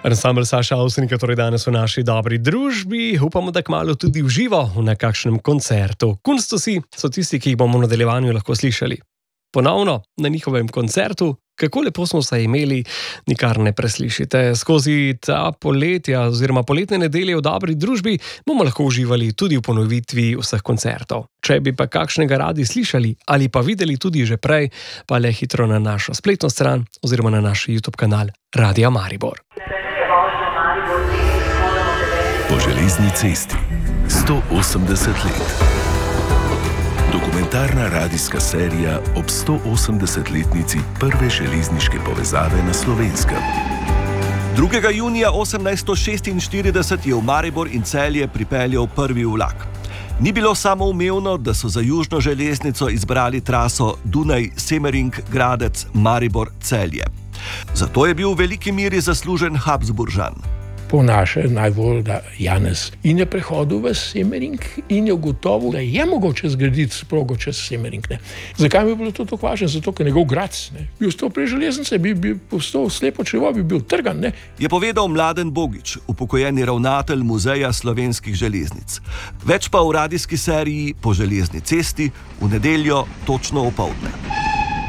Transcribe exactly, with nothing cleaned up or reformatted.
Ansambel Saša Avsenika torej danes v naši dobri družbi. Upamo, da kmalu tudi v živo na kakšnem koncertu. Kunstosi so tisti, ki jih bomo v nadaljevanju lahko slišali. Ponovno na njihovem koncertu. Kako lepo smo se imeli, nikar ne preslišite. Skozi ta poletja oziroma poletne nedelje v dobri družbi bomo lahko uživali tudi v ponovitvi vseh koncertov. Če bi pa kakšnega radi slišali ali pa videli tudi že prej, pa le hitro na našo spletno stran oziroma na naš YouTube kanal Radia Maribor. Po železni cesti sto osemdeset let. Dokumentarna radijska serija ob sto osemdesetletnici prve železniške povezave na Slovenskem. drugega junija osemnajststo šestinštirideset je v Maribor in Celje pripeljal prvi vlak. Ni bilo samoumevno, da so za južno železnico izbrali traso Dunaj-Semering-Gradec-Maribor-Celje. Zato je bil v veliki meri zaslužen Habsburžan. Po naše najbolj, da Janez in je prehodil v Semering in je ugotovil, da je mogoče zgraditi progo čez Semering. Ne. Zakaj bi bilo to tako važno? Zato, ker njegov Gradec bi ostal prej železnice, bi, bi postal slepo črevo, bi bil trgan. Ne. Je povedal Mladen Bogič, upokojeni ravnatelj Muzeja slovenskih železnic. Več pa v radijski seriji Po železni cesti v nedeljo točno opoldne.